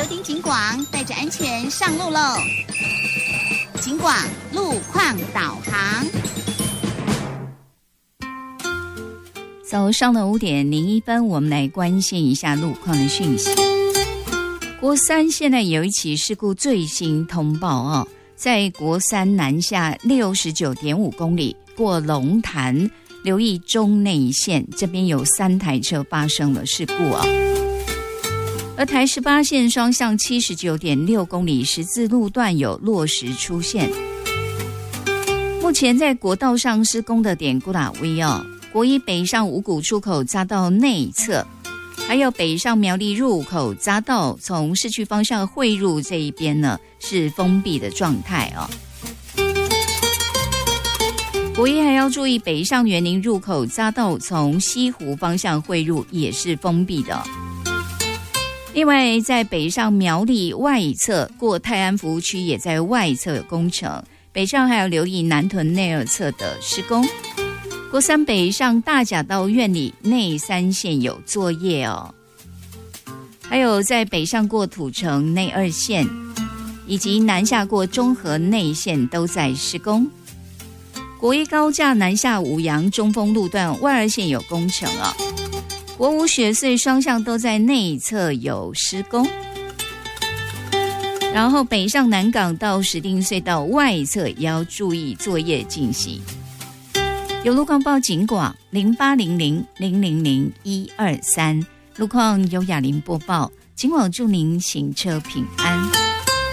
丁警广带着安全上路喽！警广路况导航。 早上的5:01，我们来关心一下路况的讯息。国三现在有一起事故最新通报哦，在国三南下69.5公里过龙潭，留意中内线这边有3台车发生了事故哦。而台18线双向79.6公里十字路段有落石出现。目前在国道上施工的点古拉威哦，国一北上五股出口匝道内侧，还有北上苗栗入口匝道从市区方向汇入这一边呢是封闭的状态哦。国一还要注意北上员林入口匝道从西湖方向汇入也是封闭的哦。另外在北上苗栗外侧过泰安服务区也在外侧有工程，北上还要留意南屯内二侧的施工。国三北上大甲到苑里内3线有作业哦，还有在北上过土城内2线以及南下过中和内线都在施工。国一高架南下五杨中丰路段外2线有工程哦。国五雪隧双向都在内侧有施工，然后北上南港到石碇隧道外侧也要注意作业进行。有路况报警广0800000123，路况由雅玲播报，警广祝您行车平安。